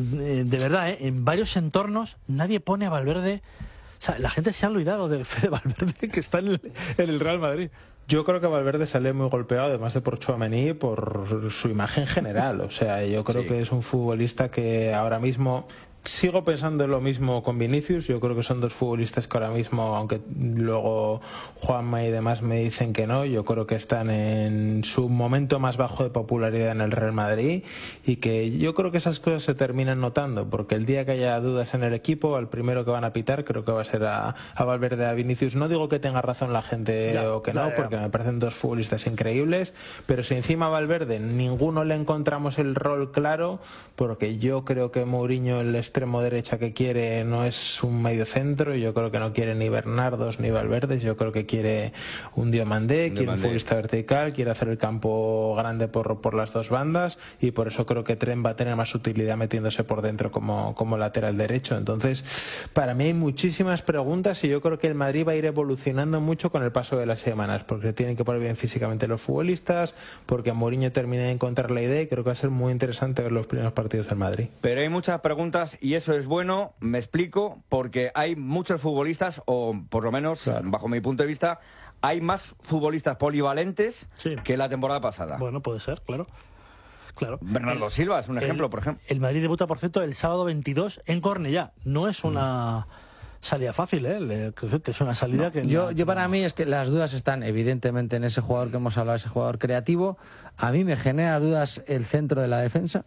de verdad, ¿eh? En varios entornos nadie pone a Valverde... O sea, la gente se ha olvidado de Fede Valverde, que está en el, en el Real Madrid. Yo creo que Valverde sale muy golpeado, además de por Tchouaméni, por su imagen general. O sea, yo creo sí. que es un futbolista que ahora mismo... Sigo pensando lo mismo con Vinicius. Yo creo que son dos futbolistas que ahora mismo, aunque luego Juanma y demás me dicen que no, yo creo que están en su momento más bajo de popularidad en el Real Madrid, y que yo creo que esas cosas se terminan notando, porque el día que haya dudas en el equipo, al primero que van a pitar creo que va a ser a, a Valverde, a Vinicius. No digo que tenga razón la gente ya, o que no, ya, ya. porque me parecen dos futbolistas increíbles, pero si encima a Valverde ninguno le encontramos el rol claro, porque yo creo que Mourinho el extremo derecha que quiere no es un medio centro, yo creo que no quiere ni Bernardos ni Valverde, yo creo que quiere un Diomandé, quiere un futbolista vertical, quiere hacer el campo grande por, por las dos bandas, y por eso creo que Trent va a tener más utilidad metiéndose por dentro como, como lateral derecho. Entonces, para mí hay muchísimas preguntas, y yo creo que el Madrid va a ir evolucionando mucho con el paso de las semanas, porque tienen que poner bien físicamente los futbolistas, porque Mourinho termina de encontrar la idea, y creo que va a ser muy interesante ver los primeros partidos del Madrid. Pero hay muchas preguntas, y eso es bueno, me explico, porque hay muchos futbolistas, o por lo menos, claro, bajo mi punto de vista, hay más futbolistas polivalentes sí. que la temporada pasada. Bueno, puede ser, claro. Claro. Bernardo el, Silva es un ejemplo, el, por ejemplo. El Madrid debuta, por cierto, el sábado veintidós en Cornellá. No es una... Mm. salida fácil, ¿eh? Es una salida no, que... Yo, no, yo para no. mí es que las dudas están evidentemente en ese jugador que hemos hablado, ese jugador creativo. A mí me genera dudas el centro de la defensa.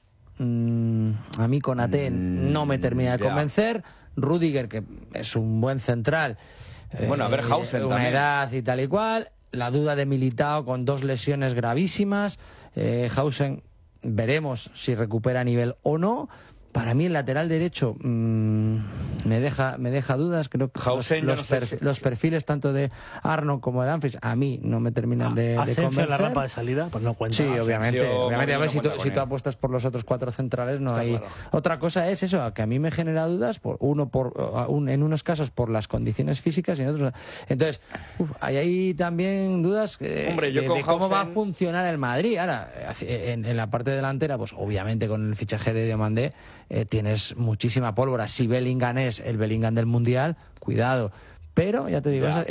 Mm, a mí Konaté mm, no me termina de yeah. convencer. Rudiger, que es un buen central. Bueno, eh, a ver, Hausen una también. edad y tal y cual. La duda de Militao con dos lesiones gravísimas. Eh, Hausen, veremos si recupera nivel o no. Para mí el lateral derecho mmm, me deja me deja dudas. Creo que Hausen, los, los, no sé perfi si... los perfiles tanto de Arno como de Dumfries a mí no me terminan de, ah, de convencer. La rampa de salida, pues no cuenta. Sí, obviamente. Asensio, obviamente a ver, si, tú, si tú él. apuestas por los otros cuatro centrales, no Está hay. Claro. Otra cosa es eso, que a mí me genera dudas, por uno por un, en unos casos por las condiciones físicas y en otros. Entonces, uf, hay ahí también dudas eh, Hombre, yo de, con de cómo Hausen... va a funcionar el Madrid. Ahora, en, en la parte delantera, pues obviamente con el fichaje de Diomandé eh, tienes muchísima pólvora. Si Bellingham es el Bellingham del Mundial, cuidado. Pero, ya te digo, ya.